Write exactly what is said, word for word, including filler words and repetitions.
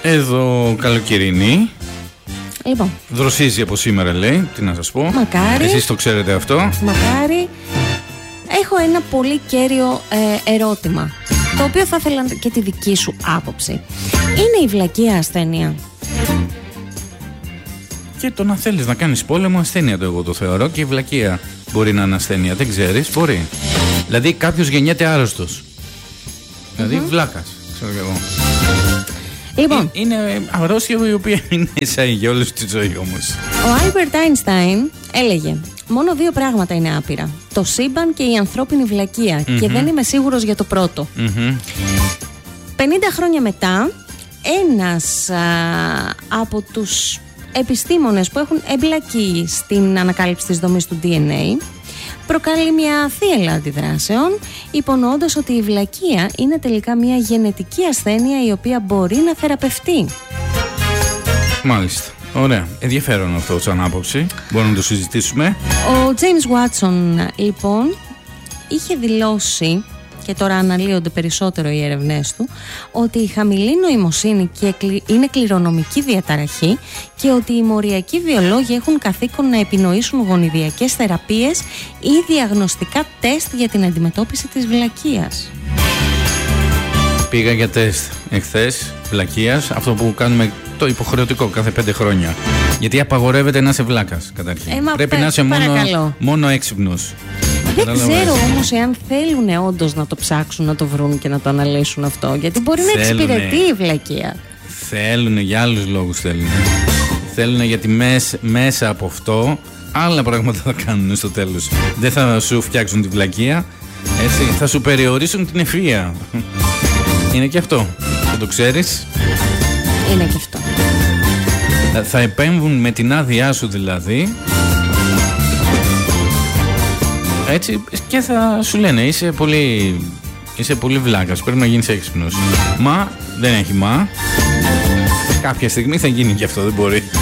Εδώ καλοκαιρινή. Λοιπόν. Δροσίζει από σήμερα, λέει. Τι να σας πω. Μακάρι. Εσείς το ξέρετε αυτό. Μακάρι. Έχω ένα πολύ κέριο ε, ερώτημα, το οποίο θα ήθελα και τη δική σου άποψη. Είναι η βλακεία ασθένεια? Και το να θέλεις να κάνεις πόλεμο, ασθένεια το εγώ το θεωρώ. Και η βλακεία μπορεί να είναι ασθένεια. Δεν ξέρεις, μπορεί. Δηλαδή κάποιος γεννιέται άρρωστος. Δηλαδή mm-hmm. βλάκας, ξέρω και εγώ. Λοιπόν. Ε, είναι αρρώστια η οποία είναι σαν για όλη τη ζωή όμως. Ο Άλμπερτ Άινστάιν έλεγε: μόνο δύο πράγματα είναι άπειρα. Το σύμπαν και η ανθρώπινη βλακεία. Mm-hmm. Και δεν είμαι σίγουρος για το πρώτο. Mm-hmm. πενήντα χρόνια μετά, ένας α, από τους επιστήμονες που έχουν εμπλακεί στην ανακάλυψη της δομής του ντι εν έι προκαλεί μια θύελλα αντιδράσεων, υπονοώντας ότι η βλακεία είναι τελικά μια γενετική ασθένεια η οποία μπορεί να θεραπευτεί. Μάλιστα. Ωραία. Ενδιαφέρον αυτό σαν άποψη. Μπορούμε να το συζητήσουμε. Ο James Watson, λοιπόν, είχε δηλώσει, και τώρα αναλύονται περισσότερο οι έρευνές του, ότι η χαμηλή νοημοσύνη και είναι κληρονομική διαταραχή και ότι οι μοριακοί βιολόγοι έχουν καθήκον να επινοήσουν γονιδιακές θεραπείες ή διαγνωστικά τεστ για την αντιμετώπιση της βλακείας. Πήγα για τεστ εχθές βλακείας, αυτό που κάνουμε το υποχρεωτικό κάθε πέντε χρόνια. Γιατί απαγορεύεται να είσαι βλάκας καταρχήν. Ε, Πρέπει πε, να είσαι μόνο, μόνο έξυπνος. Δεν ξέρω όμως εάν θέλουν όντως να το ψάξουν, να το βρουν και να το αναλύσουν αυτό. Γιατί μπορεί θέλουνε. να εξυπηρετεί η βλακεία. Θέλουν, για άλλους λόγους θέλουν. Θέλουν γιατί μες, μέσα από αυτό άλλα πράγματα θα κάνουν στο τέλος. Δεν θα σου φτιάξουν τη βλακεία, έτσι, θα σου περιορίσουν την ευφυΐα. Είναι και αυτό. Δεν το ξέρεις. Είναι και αυτό. Θα επέμβουν με την άδειά σου δηλαδή. Έτσι, και θα σου λένε είσαι πολύ, είσαι πολύ βλάκας, πρέπει να γίνεις έξυπνος. Μα δεν έχει μα. Κάποια στιγμή θα γίνει και αυτό, δεν μπορεί.